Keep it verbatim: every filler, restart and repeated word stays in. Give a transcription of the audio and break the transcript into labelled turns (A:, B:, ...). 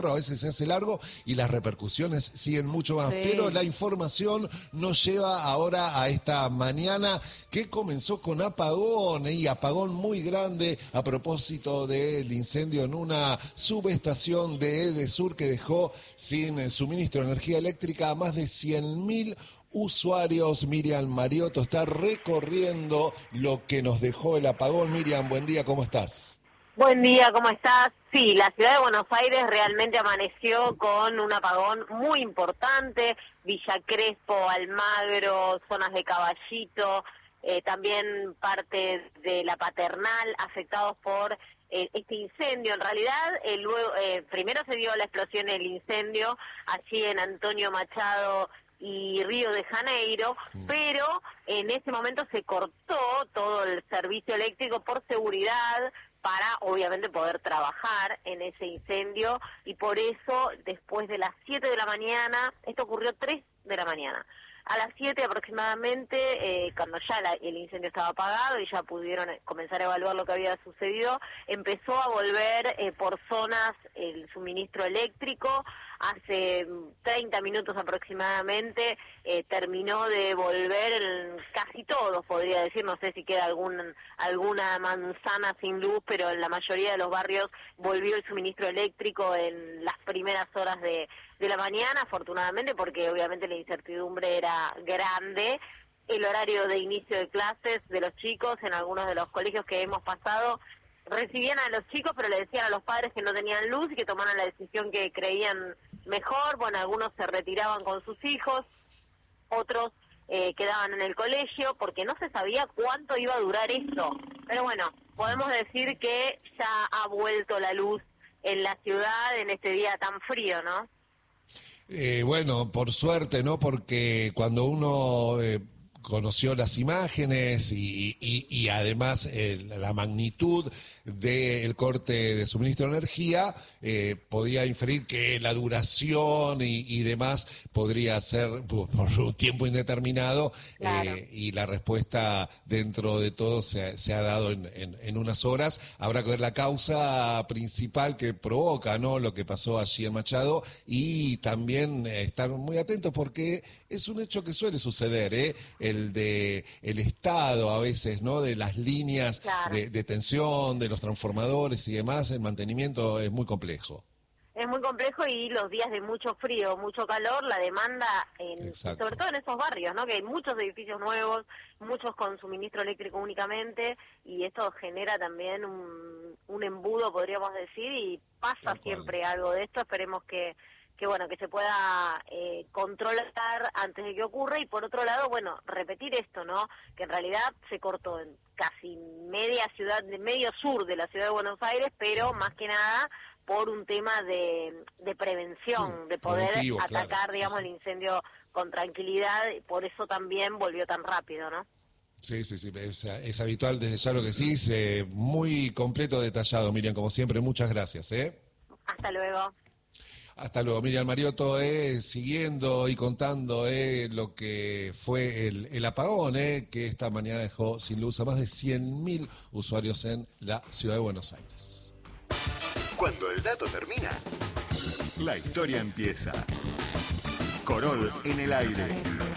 A: a veces se hace largo y las repercusiones siguen mucho más. Sí. Pero la información nos lleva ahora a esta mañana que comenzó con apagón, y apagón muy grande a propósito del incendio en una subestación de Edesur que dejó sin suministro de energía eléctrica a más de cien mil usuarios. Miriam Mariotto está recorriendo lo que nos dejó el apagón. Miriam, buen día, ¿cómo estás?
B: Buen día, ¿cómo estás? Sí, la ciudad de Buenos Aires realmente amaneció con un apagón muy importante. Villa Crespo, Almagro, zonas de Caballito, eh, también parte de la Paternal afectados por eh, este incendio. En realidad, eh, luego, eh, primero se dio la explosión del incendio allí en Antonio Machado y Río de Janeiro, pero en ese momento se cortó todo el servicio eléctrico por seguridad, para obviamente poder trabajar en ese incendio, y por eso después de las siete de la mañana, esto ocurrió tres de la mañana, a las siete aproximadamente, eh, cuando ya la, el incendio estaba apagado y ya pudieron comenzar a evaluar lo que había sucedido, empezó a volver eh, por zonas el suministro eléctrico. Hace treinta minutos aproximadamente eh, terminó de volver en casi todos, podría decir, no sé si queda algún alguna manzana sin luz, pero en la mayoría de los barrios volvió el suministro eléctrico en las primeras horas de, de la mañana, afortunadamente, porque obviamente la incertidumbre era grande. El horario de inicio de clases de los chicos en algunos de los colegios que hemos pasado recibían a los chicos, pero le decían a los padres que no tenían luz y que tomaran la decisión que creían mejor. Bueno, algunos se retiraban con sus hijos, otros eh, quedaban en el colegio porque no se sabía cuánto iba a durar esto. Pero bueno, podemos decir que ya ha vuelto la luz en la ciudad en este día tan frío, ¿no?
A: Eh, bueno, por suerte, ¿no? Porque cuando uno eh, conoció las imágenes y, y, y además eh, la magnitud del corte de suministro de energía, eh, podía inferir que la duración y, y demás podría ser por, por un tiempo indeterminado. Claro. eh, y la respuesta dentro de todo se, se ha dado en, en, en unas horas. Habrá que ver la causa principal que provoca, ¿no?, lo que pasó allí en Machado, y también eh, estar muy atentos porque es un hecho que suele suceder, ¿eh? el de el estado a veces, ¿no?, de las líneas, claro, de, de tensión, de los transformadores y demás. El mantenimiento es muy complejo.
B: Es muy complejo, y los días de mucho frío, mucho calor, la demanda, en, sobre todo en esos barrios, ¿no?, que hay muchos edificios nuevos, muchos con suministro eléctrico únicamente, y esto genera también un, un embudo, podríamos decir, y pasa siempre algo de esto. Esperemos que que bueno, que se pueda eh, controlar antes de que ocurra. Y por otro lado, bueno, repetir esto, ¿no?, que en realidad se cortó en casi media ciudad, de medio sur de la ciudad de Buenos Aires, pero más que nada por un tema de, de prevención, sí, de poder atacar, claro, digamos, sí, sí, el incendio con tranquilidad, y por eso también volvió tan rápido, ¿no?
A: Sí, sí, sí, es, es habitual desde ya lo que sí, eh, muy completo, detallado, Miriam, como siempre, muchas gracias, ¿eh?
B: Hasta luego.
A: Hasta luego, Miriam Mariotto, eh, siguiendo y contando eh, lo que fue el, el apagón, eh, que esta mañana dejó sin luz a más de cien mil usuarios en la ciudad de Buenos Aires.
C: Cuando el dato termina, la historia empieza. Corol en el aire.